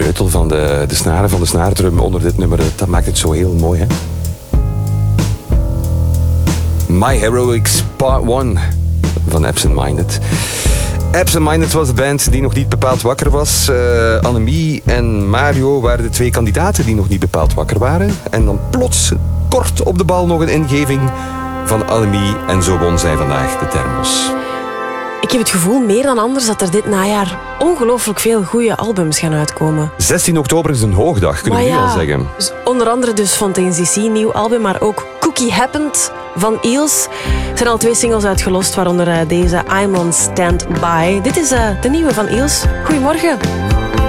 gereutel van de snaren van de snaardrum onder dit nummer, dat maakt het zo heel mooi, hè? My Heroics Part 1 van Absent Minded. Absent Minded was de band die nog niet bepaald wakker was. Annemie en Mario waren de twee kandidaten die nog niet bepaald wakker waren. En dan plots, kort op de bal, nog een ingeving van Annemie. En zo won zij vandaag de thermos. Ik heb het gevoel, meer dan anders, dat er dit najaar ongelooflijk veel goede albums gaan uitkomen. 16 oktober is een hoogdag, kunnen we nu al zeggen. Dus onder andere dus Fontaine's DC, nieuw album, maar ook Cookie Happened van Eels. Er zijn al 2 singles uitgelost, waaronder deze I'm on Standby. Dit is de nieuwe van Eels. Goedemorgen.